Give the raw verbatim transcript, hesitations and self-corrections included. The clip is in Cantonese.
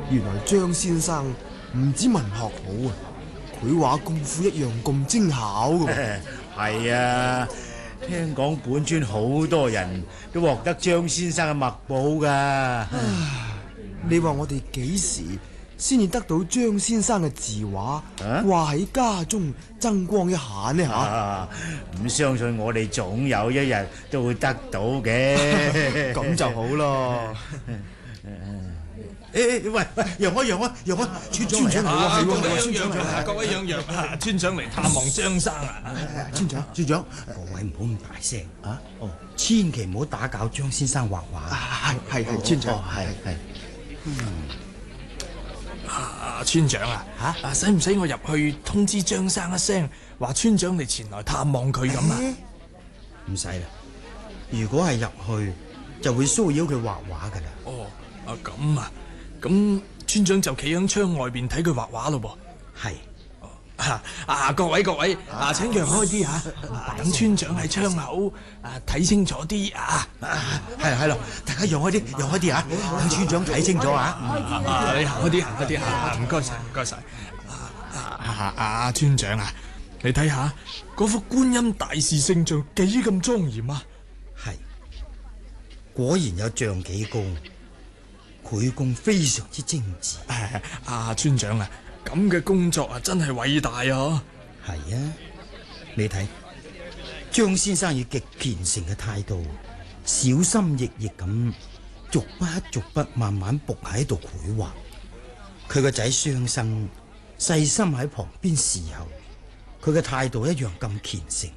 原來張先生唔止文學好啊，繪畫功夫一樣咁精巧噶。 係啊，聽講本村好多人都獲得張先生嘅墨寶噶。 你話我哋幾時先至得到張先生嘅字畫掛喺家中增光一下呢？吓、啊， 唔、啊、相信我哋總有一日都會得到嘅。 咁就好咯。 誒、欸、喂喂，讓開讓開讓開，村長嚟啊！ 各位村長嚟，各位讓讓，村長嚟探望張生啊！ 村長村長， 各位唔好咁大聲啊！哦，千祈唔好打攪張先生畫畫。 係係係，村長係係。 嗯，啊村長啊，吓啊，使唔使我入去通知張生一聲，話村長你前來探望佢咁啊？ 唔使啦，如果係入去，就會騷擾佢畫畫噶啦。 哦，啊咁啊。咁村長就企喺窗外邊睇佢畫畫咯噃。係啊啊！各位各位啊，請讓開啲啊，等村長喺窗口啊睇清楚啲啊。 係係咯，大家讓開啲，讓開啲啊，等村長睇清楚啊。 啊，你行開啲，行開啲啊！唔該晒，唔該晒。啊啊啊！村長啊，你睇下嗰幅觀音大士聖像幾咁莊嚴啊！ 係，果然有像幾高。繪工非常之精緻。 啊，村長啊，咁嘅工作啊，真係偉大啊！ 係啊，你睇張先生以極虔誠嘅態度，小心翼翼咁逐筆逐筆慢慢伏喺度繪畫。佢個仔雙生細心喺旁邊侍候，佢嘅態度一樣咁虔誠。